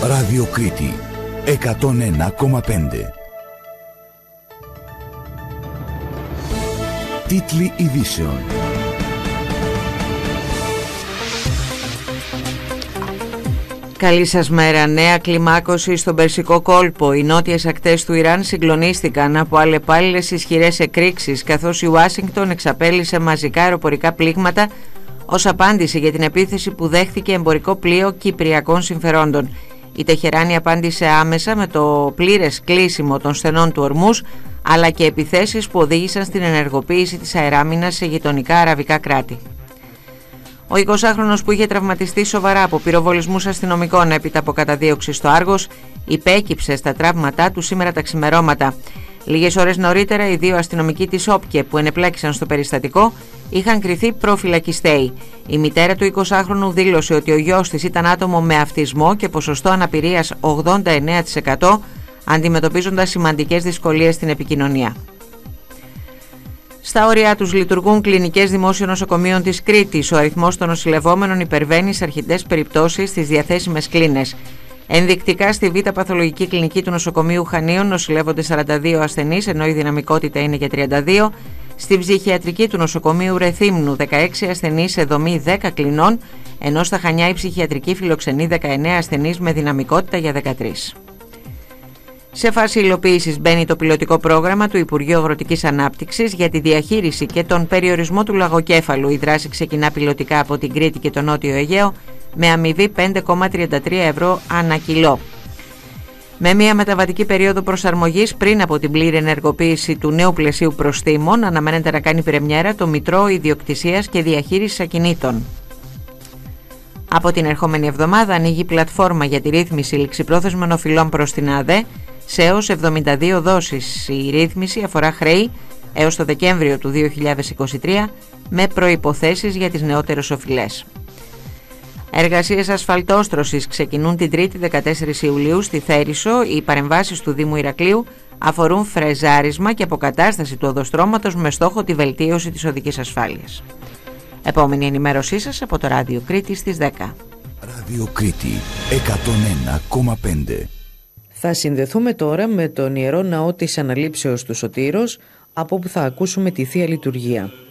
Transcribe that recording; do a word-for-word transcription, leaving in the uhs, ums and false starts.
Ράδιο Κρήτη εκατόν ένα κόμμα πέντε. Τίτλοι ειδήσεων. Καλή σας μέρα. Νέα κλιμάκωση στον Περσικό κόλπο. Οι νότιες ακτές του Ιράν συγκλονίστηκαν από αλλεπάλληλες ισχυρές εκρήξεις, καθώς η Ουάσιγκτον εξαπέλυσε μαζικά αεροπορικά πλήγματα ως απάντηση για την επίθεση που δέχθηκε εμπορικό πλοίο κυπριακών συμφερόντων. Η Τεχεράνη απάντησε άμεσα με το πλήρες κλείσιμο των στενών του Ορμούζ, αλλά και επιθέσεις που οδήγησαν στην ενεργοποίηση της αεράμινας σε γειτονικά αραβικά κράτη. Ο εικοσάχρονος που είχε τραυματιστεί σοβαρά από πυροβολισμούς αστυνομικών έπειτα από καταδίωξη στο Άργος υπέκυψε στα τραύματά του σήμερα τα ξημερώματα. Λίγες ώρες νωρίτερα, οι δύο αστυνομικοί της Όπκε που ενεπλάκησαν στο περιστατικό είχαν κριθεί προφυλακιστέοι. Η μητέρα του εικοσάχρονου δήλωσε ότι ο γιος της ήταν άτομο με αυτισμό και ποσοστό αναπηρίας ογδόντα εννέα τοις εκατό, αντιμετωπίζοντας σημαντικές δυσκολίες στην επικοινωνία. Στα όρια τους λειτουργούν κλινικές δημόσιων νοσοκομείων της Κρήτης. Ο αριθμός των νοσηλευόμενων υπερβαίνει σε αρκετές περιπτώσεις τις διαθέσιμες κλίνες. Ενδεικτικά, στη Β' Παθολογική Κλινική του Νοσοκομείου Χανίων νοσηλεύονται σαράντα δύο ασθενείς, ενώ η δυναμικότητα είναι για τριάντα δύο. Στη Ψυχιατρική του Νοσοκομείου Ρεθύμνου δεκαέξι ασθενείς σε δομή δέκα κλινών, ενώ στα Χανιά η Ψυχιατρική φιλοξενεί δεκαεννέα ασθενείς με δυναμικότητα για δεκατρείς. Σε φάση υλοποίησης μπαίνει το πιλωτικό πρόγραμμα του Υπουργείου Αγροτικής Ανάπτυξης για τη διαχείριση και τον περιορισμό του λαγοκέφαλου. Η δράση ξεκινά πιλωτικά από την Κρήτη και το Νότιο Αιγαίο με αμοιβή πέντε κόμμα τριάντα τρία ευρώ ανά κιλό. Με μια μεταβατική περίοδο προσαρμογής πριν από την πλήρη ενεργοποίηση του νέου πλαισίου προστίμων, αναμένεται να κάνει πρεμιέρα το Μητρό Ιδιοκτησίας και Διαχείρισης Ακινήτων. Από την ερχόμενη εβδομάδα ανοίγει η πλατφόρμα για τη ρύθμιση ληξιπρόθεσμων οφειλών προς την ΑΔΕ σε έως εβδομήντα δύο δόσεις. Η ρύθμιση αφορά χρέη έως το Δεκέμβριο του δύο χιλιάδες είκοσι τρία με προϋποθέσεις για τις νεότερες οφειλές. Εργασίες ασφαλτόστρωσης ξεκινούν την Τρίτη δεκατέσσερις Ιουλίου στη Θέρισο. Οι παρεμβάσεις του Δήμου Ηρακλείου αφορούν φρεζάρισμα και αποκατάσταση του οδοστρώματος με στόχο τη βελτίωση της οδικής ασφάλειας. Επόμενη ενημέρωσή σας από το Ράδιο Κρήτη στις δέκα. Ράδιο Κρήτη εκατόν ένα κόμμα πέντε. Θα συνδεθούμε τώρα με τον Ιερό Ναό της Αναλήψεως του Σωτήρος, από όπου θα ακούσουμε τη Θεία Λειτουργία.